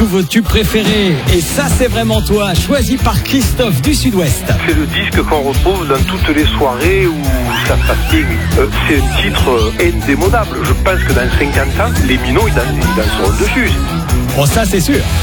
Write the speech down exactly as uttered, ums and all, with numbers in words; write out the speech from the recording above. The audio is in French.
Nouveau tube préféré, et ça c'est vraiment toi, choisi par Christophe du Sud-Ouest. C'est le disque qu'on retrouve dans toutes les soirées où ça se passe bien. Euh, c'est un titre euh, indémodable. Je pense que dans cinquante ans, les minots ils dan- ils danseront dessus. Bon, ça c'est sûr.